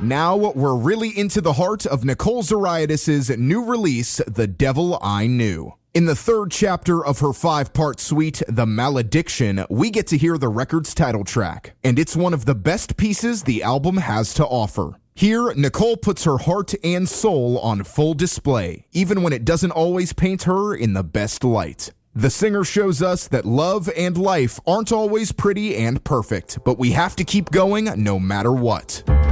Now we're really into the heart of Nicole Zariadis' new release, The Devil I Knew. In the third chapter of her 5-part suite, The Malediction, we get to hear the record's title track, and it's one of the best pieces the album has to offer. Here, Nicole puts her heart and soul on full display, even when it doesn't always paint her in the best light. The singer shows us that love and life aren't always pretty and perfect, but we have to keep going no matter what.